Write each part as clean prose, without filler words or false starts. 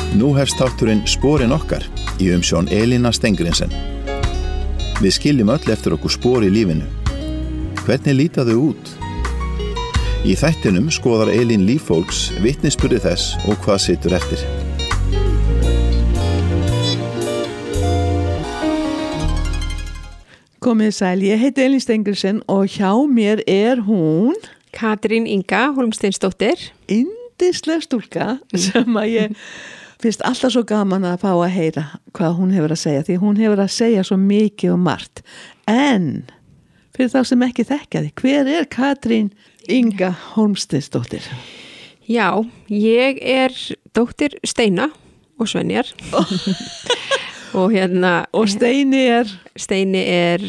Nú hefst þátturinn Sporin okkar í umsjón Elína Stengrinsen. Við skiljum öll eftir okkur spor í lífinu. Hvernig líta þau út? Í þættinum skoðar Elín líf fólks, vitnisburði þess og hvað situr eftir. Komið sæl, ég heiti Elín Stengrinsen og hjá mér hún Katrín Inga Hólmsteinsdóttir. Yndisleg stúlka sem að ég finnst alltaf svo gaman að fá að heyra hvað hún hefur að segja, því hún hefur að segja svo mikið og margt. En fyrir þá sem ekki þekkja því, hver Katrín Inga Hólmsteinsdóttir? Já, ég dóttir Steina og Svenjar. Og og Steini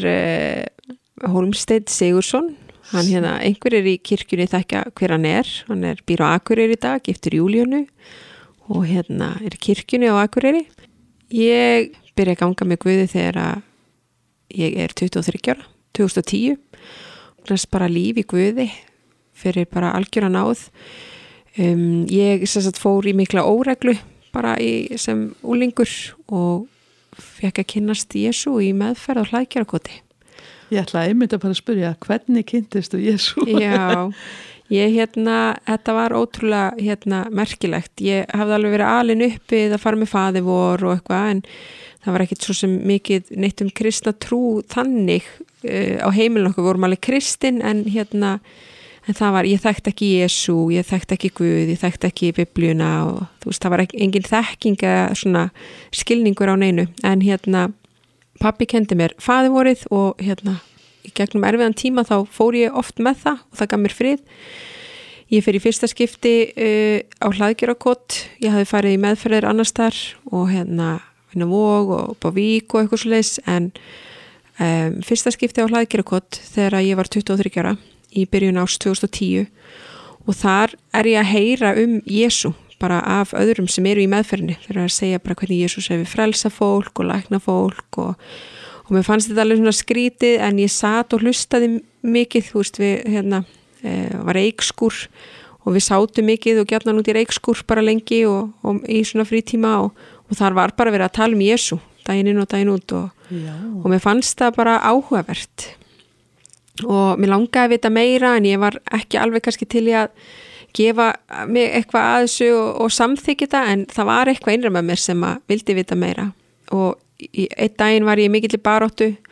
Hólmsteinn Sigurðsson. Hann einhverjir í kirkjunni þekkja hver hann hann býr á Akureyri í dag, giftur Júlíönu og í kirkjunni á Akureyri. Ég byrja að ganga með Guði þegar ég 23 ára, 2010. Næst bara líf í Guði fyrir bara algjöra náð. Ég fór í mikla óreglu bara sem úlingur og fekk að kynnast Jesú í meðferð á Hlaðgerðarkoti. Ég ætlaði einmitt að bara spyrja, hvernig kynntist þú Jesú? Já, þetta var ótrúlega merkilegt. Ég hafði alveg verið alin uppi að fara með faðir vor og eitthvað, en það var ekkit svo sem mikið neitt kristna trú þannig á heimilinu okkur. Vorum alveg kristin, en það var, ég þekkti ekki Jesú, ég þekkti ekki Guð, ég þekkti ekki Biblíuna og þú veist, það var engin þekking eða svona skilningur á neinu. En pabbi kendi mér faðirvorið og í gegnum erfiðan tíma þá fór ég oft með það og það gaf mér frið. Ég fer í fyrsta skipti á Hlaðgerðarkot. Ég hafði farið í meðferðir annars þar og Vog og upp á Vík og eitthvað svoleiðis, en fyrsta skipti á Hlaðgerðarkot þegar ég var 23 ára í byrjun árs 2010 og þar ég að heyra Jesú bara af öðrum sem eru í meðferðinni. Þeir að segja bara hvernig Jesús hefur frelsað fólk og læknað fólk og mér fannst þetta alveg svona skrítið, en ég sat og hlustaði mikið, þú veist, við var reykskúr og við sátum mikið og gjarnan út í reykskúr bara lengi og í svona frítíma og þar var bara verið að tala Jesú daginn inn og daginn út og mér fannst það bara áhugavert og mér langaði að vita meira, en ég var ekki alveg kannski til í að gefa mig eitthvað að þessu og samþykja þetta, en það var eitthvað innra með mér sem að vildi vita meira. Og einn daginn var ég mikill í baráttu